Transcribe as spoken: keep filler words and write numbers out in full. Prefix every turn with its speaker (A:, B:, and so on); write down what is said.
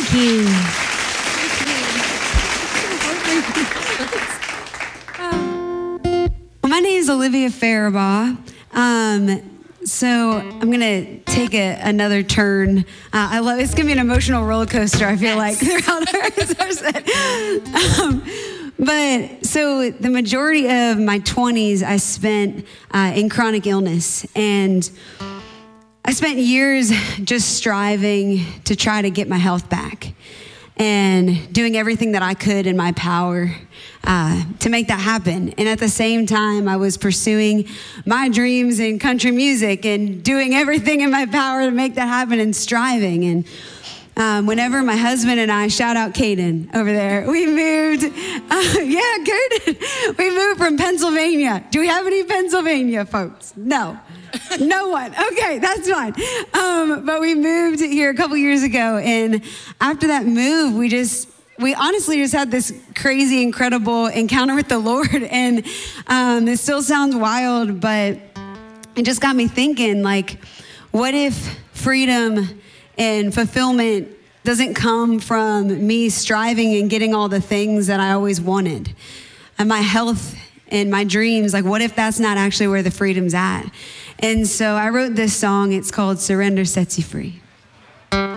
A: Thank you. Well, my name is Olivia Faribaugh. Um, so I'm gonna take a, another turn. Uh, I love it's gonna be an emotional roller coaster. I feel like throughout our set. Um, but so the majority of my twenties I spent uh, in chronic illness, and I spent years just striving to try to get my health back and doing everything that I could in my power uh, to make that happen. And at the same time, I was pursuing my dreams in country music and doing everything in my power to make that happen and striving. And um, whenever my husband and I, shout out Caden over there, we moved, uh, yeah, good. We moved from Pennsylvania. Do we have any Pennsylvania folks? No. No one. Okay, that's fine. Um, but we moved here a couple years ago, and after that move, we just, we honestly just had this crazy, incredible encounter with the Lord, and um, it still sounds wild, but it just got me thinking, like, what if freedom and fulfillment doesn't come from me striving and getting all the things that I always wanted? And my health and my dreams, like, what if that's not actually where the freedom's at? And so I wrote this song. It's called Surrender Sets You Free.